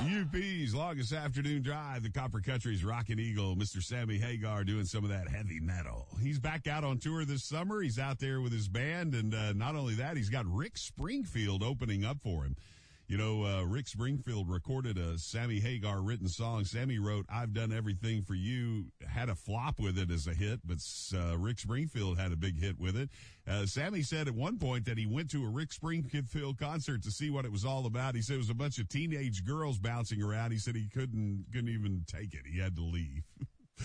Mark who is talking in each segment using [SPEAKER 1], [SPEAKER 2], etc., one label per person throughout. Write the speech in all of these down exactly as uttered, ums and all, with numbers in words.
[SPEAKER 1] U P's longest afternoon drive, the Copper Country's Rockin' Eagle, Mister Sammy Hagar doing some of that heavy metal. He's back out on tour this summer. He's out there with his band, and uh, not only that, he's got Rick Springfield opening up for him. You know, uh, Rick Springfield recorded a Sammy Hagar written song. Sammy wrote, "I've Done Everything for You," had a flop with it as a hit, but uh, Rick Springfield had a big hit with it. Uh, Sammy said at one point that he went to a Rick Springfield concert to see what it was all about. He said it was a bunch of teenage girls bouncing around. He said he couldn't, couldn't even take it. He had to leave.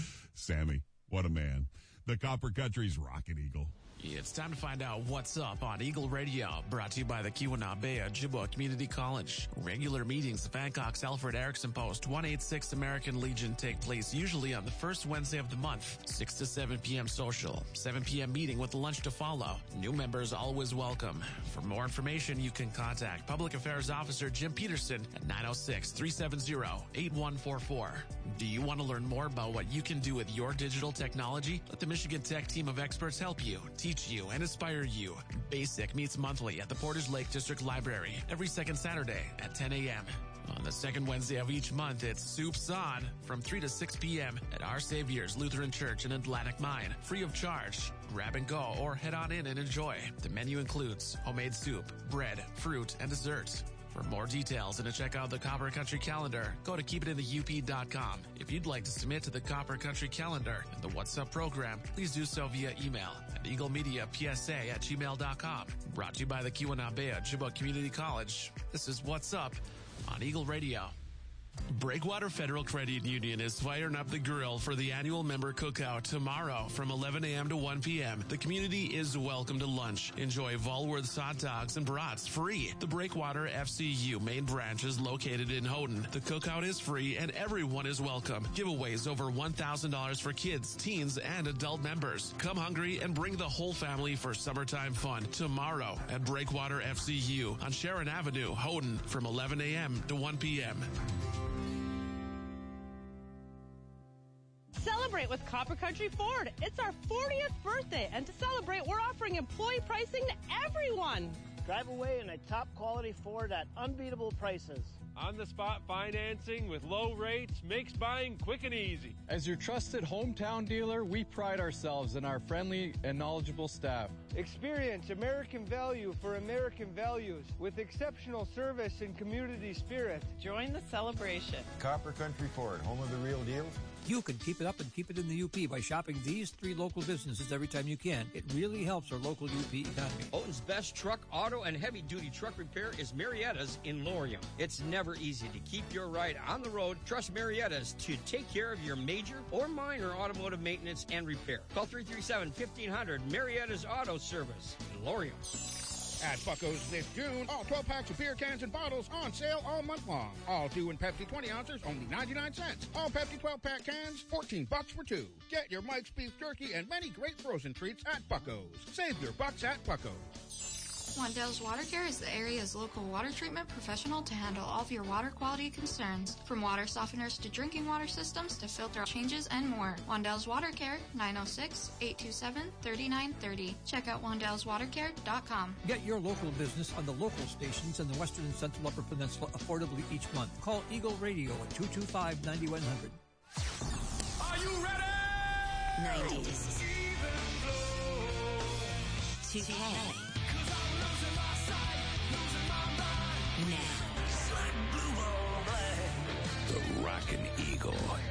[SPEAKER 1] Sammy, what a man. The Copper Country's Rockin' Eagle.
[SPEAKER 2] It's time to find out what's up on Eagle Radio, brought to you by the Keweenaw Ojibwa Community College. Regular meetings of Hancock's Alfred Erickson Post, one eighty-six American Legion, take place usually on the first Wednesday of the month, six to seven p.m. social, seven p.m. meeting with lunch to follow. New members always welcome. For more information, you can contact Public Affairs Officer Jim Peterson at nine oh six, three seven zero, eight one four four. Do you want to learn more about what you can do with your digital technology? Let the Michigan Tech team of experts help you, teach you, and inspire you. BASIC meets monthly at the Portage Lake District Library every second Saturday at ten a.m. On the second Wednesday of each month, it's Soups On from three to six p.m. at Our Savior's Lutheran Church in Atlantic Mine, free of charge. Grab and go or head on in and enjoy. The menu includes homemade soup, bread, fruit, and dessert. For more details and to check out the Copper Country calendar, go to keep it in the U P dot com. If you'd like to submit to the Copper Country calendar and the What's Up program, please do so via email at eaglemediapsa at gmail dot com. Brought to you by the Keweenaw Ojibwa Community College. This is What's Up on Eagle Radio. Breakwater Federal Credit Union is firing up the grill for the annual member cookout tomorrow from eleven a.m. to one p.m. The community is welcome to lunch. Enjoy Volworth's hot dogs and brats free. The Breakwater F C U main branch is located in Houghton. The cookout is free and everyone is welcome. Giveaways over one thousand dollars for kids, teens, and adult members. Come hungry and bring the whole family for summertime fun tomorrow at Breakwater F C U on Sharon Avenue, Houghton from eleven a.m. to one p.m.
[SPEAKER 3] Celebrate with Copper Country Ford. It's our fortieth birthday, and to celebrate, we're offering employee pricing to everyone.
[SPEAKER 4] Drive away in a top-quality Ford at unbeatable prices.
[SPEAKER 5] On-the-spot financing with low rates makes buying quick and easy.
[SPEAKER 6] As your trusted hometown dealer, we pride ourselves in our friendly and knowledgeable staff.
[SPEAKER 7] Experience American value for American values with exceptional service and community spirit.
[SPEAKER 3] Join the celebration.
[SPEAKER 8] Copper Country Ford, home of the real deal.
[SPEAKER 9] You can keep it up and keep it in the U P by shopping these three local businesses every time you can. It really helps our local U P economy.
[SPEAKER 10] Houghton's best truck, auto, and heavy-duty truck repair is Marietta's in Laurium. It's never easy to keep your ride on the road. Trust Marietta's to take care of your major or minor automotive maintenance and repair. Call three three seven, fifteen hundred, Marietta's Auto Service in Laurium.
[SPEAKER 11] At Bucko's this June, all twelve packs of beer cans and bottles on sale all month long. All two and Pepsi twenty ounces, only ninety-nine cents. All Pepsi twelve pack cans, fourteen bucks for two. Get your Mike's Beef Jerky and many great frozen treats at Bucko's. Save your bucks at Bucko's.
[SPEAKER 12] Wandell's Water Care is the area's local water treatment professional to handle all of your water quality concerns. From water softeners to drinking water systems to filter changes and more. Wandell's Water Care, nine oh six, eight two seven, three nine three oh. Check out wandell's water care dot com.
[SPEAKER 9] Get your local business on the local stations in the Western and Central Upper Peninsula affordably each month. Call Eagle Radio at two two five, nine one hundred.
[SPEAKER 13] Are you ready?
[SPEAKER 14] nineties. two K. Now,
[SPEAKER 13] The Rockin' Eagle.